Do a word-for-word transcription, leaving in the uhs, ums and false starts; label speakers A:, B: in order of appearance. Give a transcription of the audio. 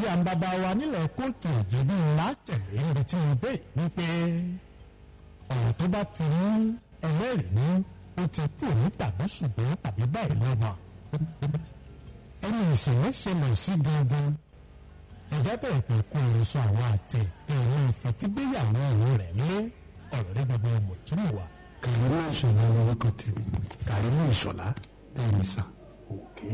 A: àwọn bàbá wa nílẹ̀ kóòtù òjìbí ńlá tẹ̀lé ibi tí mo dé wípé ọ̀rọ̀ tó bá ti ní ẹlẹ́rìí ní ó ti kú ní tàbí ṣùgbọ́n tàbí báyìí lọ́nà ẹni ìṣẹ̀lẹ̀ ṣẹlẹ̀ sí gangan ẹ̀jẹ̀ bẹ̀rẹ̀ pé kó o sọ àwọn àtẹ ẹ̀rọ ìfẹ̀tígbéyàwó òun rẹ̀ lé ọ̀rọ̀ rẹ̀ gbogbo mọ̀túnmọ̀ wa.
B: Kàrímù Ìṣọ̀lá lórúkọ tèmi.
A: Kàrímù Ìṣọ̀lá
B: bẹ́ẹ̀ ni sà.